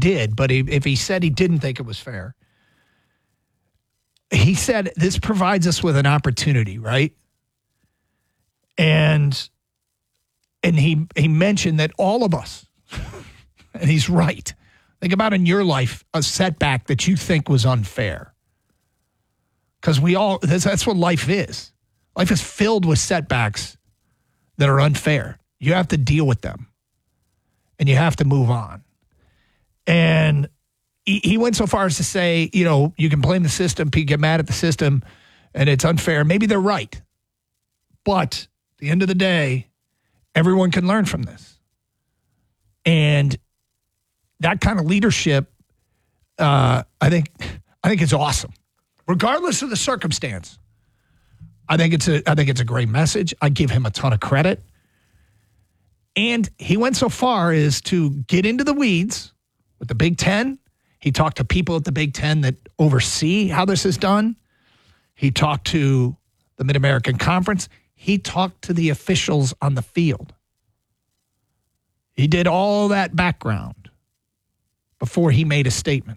did, but if he said he didn't think it was fair, he said this provides us with an opportunity, right? And he mentioned that all of us, and he's right, think about in your life a setback that you think was unfair. Because that's what life is. Life is filled with setbacks that are unfair. You have to deal with them. And you have to move on. And he went so far as to say, you can blame the system, people get mad at the system, and it's unfair. Maybe they're right. But at the end of the day, everyone can learn from this. And that kind of leadership, I think it's awesome. Regardless of the circumstance, I think it's a great message. I give him a ton of credit. And he went so far as to get into the weeds with the Big Ten. He talked to people at the Big Ten that oversee how this is done. He talked to the Mid-American Conference. He talked to the officials on the field. He did all that background before he made a statement.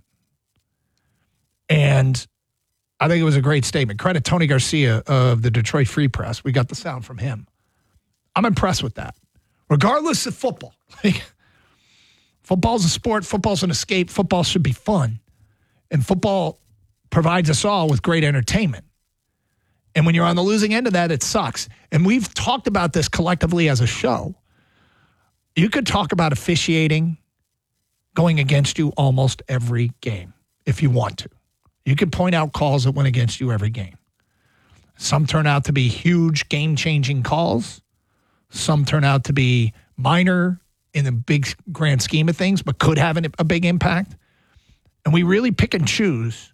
And I think it was a great statement. Credit Tony Garcia of the Detroit Free Press. We got the sound from him. I'm impressed with that. Regardless of football. Football's a sport. Football's an escape. Football should be fun. And football provides us all with great entertainment. And when you're on the losing end of that, it sucks. And we've talked about this collectively as a show. You could talk about officiating going against you almost every game if you want to. You could point out calls that went against you every game. Some turn out to be huge game-changing calls. Some turn out to be minor in the big grand scheme of things, but could have a big impact. And we really pick and choose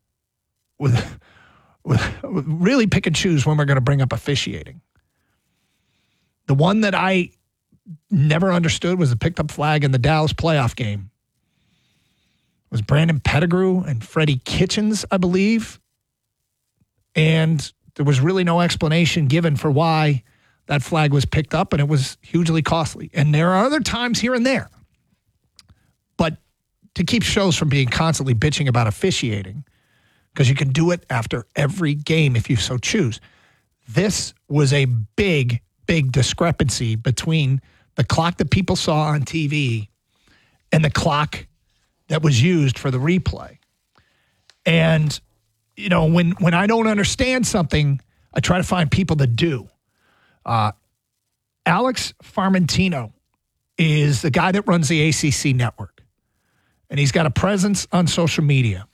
really pick and choose when we're going to bring up officiating. The one that I never understood was the picked up flag in the Dallas playoff game. It was Brandon Pettigrew and Freddie Kitchens, I believe. And there was really no explanation given for why that flag was picked up, and it was hugely costly. And there are other times here and there. But to keep shows from being constantly bitching about officiating, because you can do it after every game if you so choose, this was a big, big discrepancy between the clock that people saw on TV and the clock that was used for the replay. And, when I don't understand something, I try to find people that do. Alex Farmentino is the guy that runs the ACC network, and he's got a presence on social media.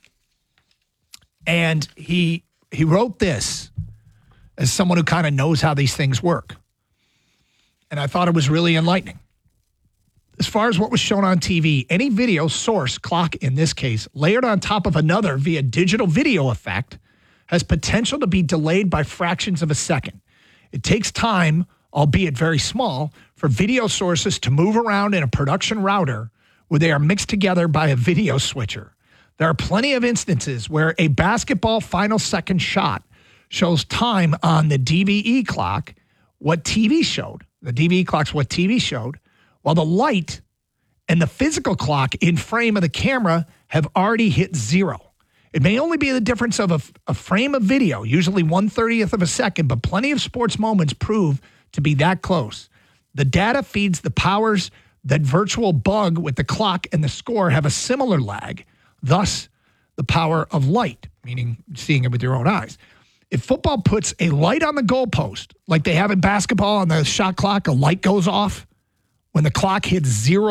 And he wrote this as someone who kind of knows how these things work. And I thought it was really enlightening. As far as what was shown on TV, any video source, clock in this case, layered on top of another via digital video effect has potential to be delayed by fractions of a second. It takes time, albeit very small, for video sources to move around in a production router where they are mixed together by a video switcher. There are plenty of instances where a basketball final second shot shows time on the DVE clock, what TV showed. The DVE clock's what TV showed, while the light and the physical clock in frame of the camera have already hit zero. It may only be the difference of a frame of video, usually 1/30th of a second, but plenty of sports moments prove to be that close. The data feeds the powers that virtual bug with the clock and the score have a similar lag, thus the power of light, meaning seeing it with your own eyes. If football puts a light on the goalpost, like they have in basketball on the shot clock, a light goes off when the clock hits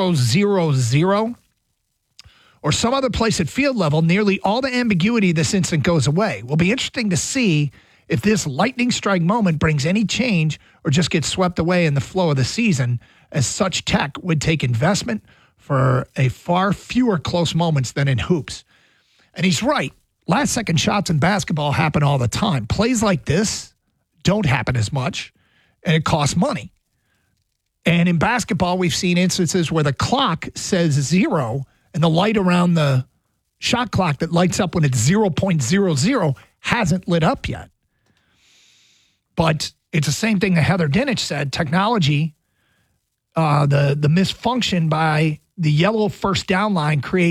0:00, or some other place at field level, nearly all the ambiguity of this instant goes away. It will be interesting to see if this lightning strike moment brings any change or just gets swept away in the flow of the season, as such tech would take investment for a far fewer close moments than in hoops. And he's right. Last-second shots in basketball happen all the time. Plays like this don't happen as much, and it costs money. And in basketball, we've seen instances where the clock says 0, and the light around the shot clock that lights up when it's 0.00 hasn't lit up yet. But it's the same thing that Heather Dinich said. Technology, the misfunction by the yellow first down line creates